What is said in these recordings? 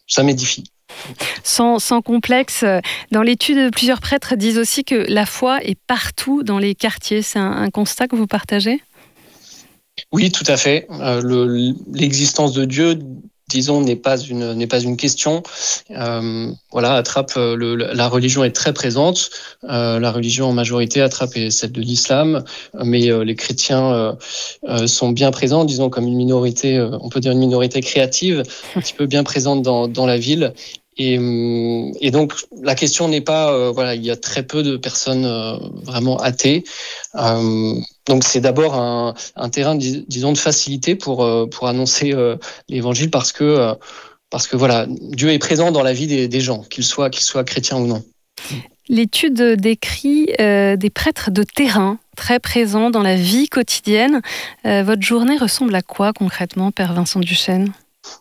ça m'édifie. Sans complexe, dans l'étude, plusieurs prêtres disent aussi que la foi est partout dans les quartiers. C'est un constat que vous partagez ? Oui, tout à fait. L'existence de Dieu, disons, n'est pas une question. À Trappes, la religion est très présente. La religion en majorité à Trappes est celle de l'islam, mais les chrétiens sont bien présents, disons, comme une minorité, on peut dire une minorité créative, un petit peu bien présente dans la ville. Et donc, la question n'est pas, il y a très peu de personnes vraiment athées. Donc, c'est d'abord un terrain, disons, de facilité pour annoncer l'évangile parce que voilà, Dieu est présent dans la vie des gens, qu'ils soient chrétiens ou non. L'étude décrit des prêtres de terrain très présents dans la vie quotidienne. Votre journée ressemble à quoi concrètement, Père Vincent Duchesne ?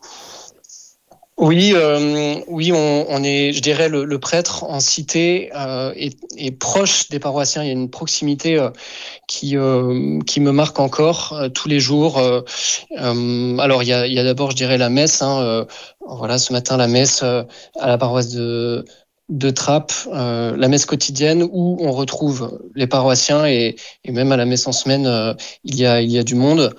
Oui, on est, je dirais, le prêtre en cité est proche des paroissiens. Il y a une proximité qui me marque encore tous les jours. Alors, il y a d'abord, je dirais, la messe. Ce matin, la messe à la paroisse de Trappes, la messe quotidienne où on retrouve les paroissiens et même à la messe en semaine, il y a du monde.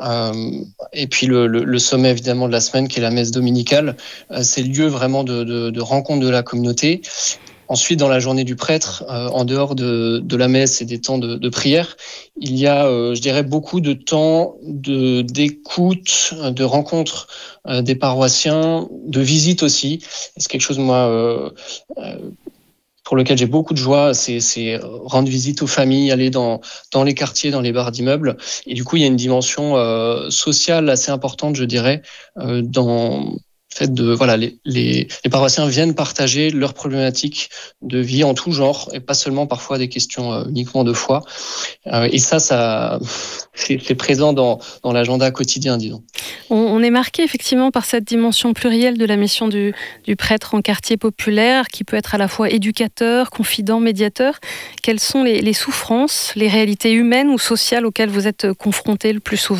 Et puis le sommet évidemment de la semaine qui est la messe dominicale, c'est le lieu vraiment de rencontre de la communauté. Ensuite, dans la journée du prêtre, en dehors de la messe et des temps de prière, il y a, je dirais, beaucoup de temps d'écoute, de rencontre des paroissiens, de visite aussi. C'est quelque chose, moi, pour lequel j'ai beaucoup de joie, c'est rendre visite aux familles, aller dans les quartiers, dans les bars d'immeubles. Et du coup, il y a une dimension sociale assez importante, je dirais, dans le fait de les paroissiens viennent partager leurs problématiques de vie en tout genre et pas seulement parfois des questions uniquement de foi. Et ça c'est présent dans l'agenda quotidien, disons. On est marqué effectivement par cette dimension plurielle de la mission du prêtre en quartier populaire, qui peut être à la fois éducateur, confident, médiateur. Quelles sont les souffrances, les réalités humaines ou sociales auxquelles vous êtes confrontés le plus souvent ?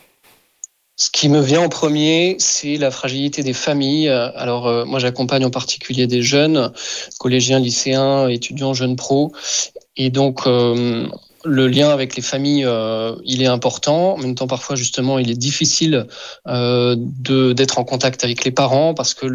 Ce qui me vient en premier, c'est la fragilité des familles. Alors, moi, j'accompagne en particulier des jeunes, collégiens, lycéens, étudiants, jeunes pros. Et donc, le lien avec les familles, il est important. En même temps, parfois, justement, il est difficile d'être en contact avec les parents parce que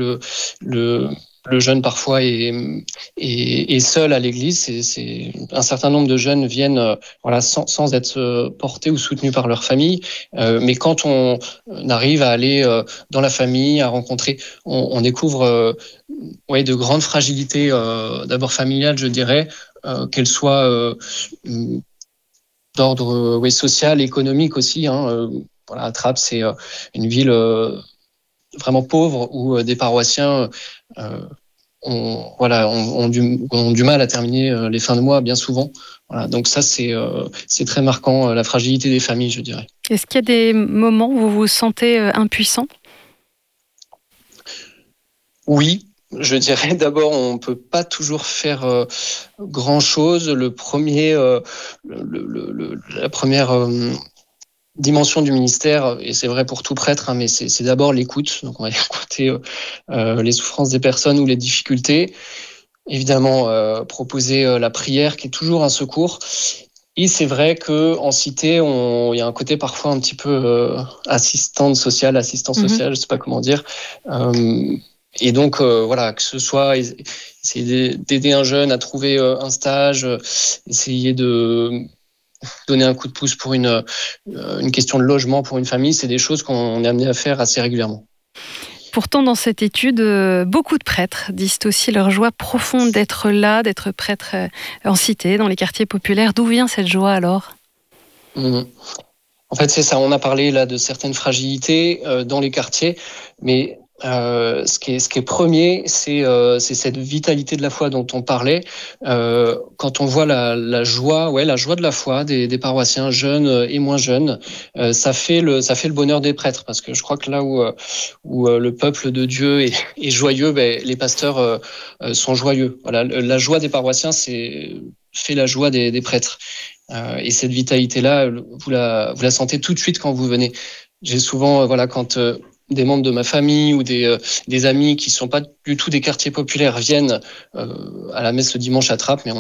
le jeune, parfois, est seul à l'église. C'est un certain nombre de jeunes viennent sans être portés ou soutenus par leur famille. Mais quand on arrive à aller dans la famille, à rencontrer, on découvre de grandes fragilités, d'abord familiales, je dirais, qu'elles soient d'ordre social, économique aussi. Trappes, c'est une ville vraiment pauvre où des paroissiens ont du mal à terminer les fins de mois bien souvent. Voilà, donc ça, c'est très marquant, la fragilité des familles, je dirais. Est-ce qu'il y a des moments où vous vous sentez impuissant ? Oui, je dirais d'abord, on ne peut pas toujours faire grand-chose. La première dimension du ministère, et c'est vrai pour tout prêtre, mais c'est d'abord l'écoute. Donc on va écouter les souffrances des personnes ou les difficultés. Évidemment, proposer la prière qui est toujours un secours. Et c'est vrai qu'en cité, il y a un côté parfois un petit peu assistant social, je ne sais pas comment dire. Et donc, que ce soit essayer d'aider un jeune à trouver un stage, essayer de donner un coup de pouce pour une question de logement pour une famille, c'est des choses qu'on est amené à faire assez régulièrement. Pourtant, dans cette étude, beaucoup de prêtres disent aussi leur joie profonde d'être là, d'être prêtre en cité, dans les quartiers populaires. D'où vient cette joie alors ? En fait, c'est ça. On a parlé là de certaines fragilités dans les quartiers, mais ce qui est premier, c'est cette vitalité de la foi dont on parlait. Quand on voit la joie de la foi des paroissiens jeunes et moins jeunes, ça fait le bonheur des prêtres, parce que je crois que là où le peuple de Dieu est joyeux, les pasteurs sont joyeux. Voilà, la joie des paroissiens fait la joie des prêtres. Et cette vitalité-là, vous la sentez tout de suite quand vous venez. J'ai souvent, quand des membres de ma famille ou des amis qui ne sont pas du tout des quartiers populaires viennent à la messe le dimanche à Trappes, mais